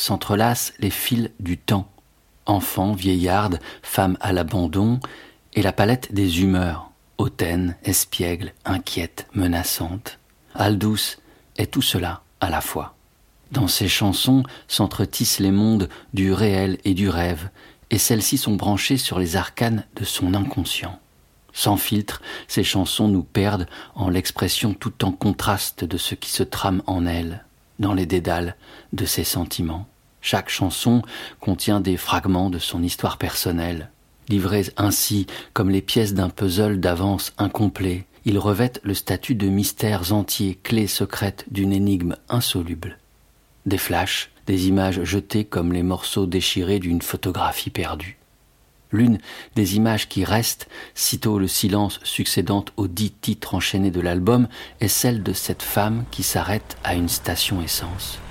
s'entrelacent les fils du temps. Enfants, vieillardes, femmes à l'abandon, et la palette des humeurs, hautaine, espiègle, inquiète, menaçante. Aldous est tout cela à la fois. Dans ses chansons s'entretissent les mondes du réel et du rêve, et celles-ci sont branchées sur les arcanes de son inconscient. Sans filtre, ces chansons nous perdent en l'expression tout en contraste de ce qui se trame en elle, dans les dédales de ses sentiments. Chaque chanson contient des fragments de son histoire personnelle. Livrés ainsi comme les pièces d'un puzzle d'avance incomplet, ils revêtent le statut de mystères entiers, clés secrètes d'une énigme insoluble. Des flashs, des images jetées comme les morceaux déchirés d'une photographie perdue. L'une des images qui restent, sitôt le silence succédant aux 10 titres enchaînés de l'album, est celle de cette femme qui s'arrête à une station essence.